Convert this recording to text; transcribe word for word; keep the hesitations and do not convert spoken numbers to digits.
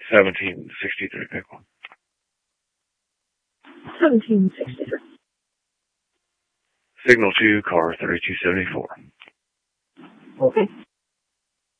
seventeen sixty-three pickle. seventeen sixty-three. Signal to car thirty-two seventy-four. Okay.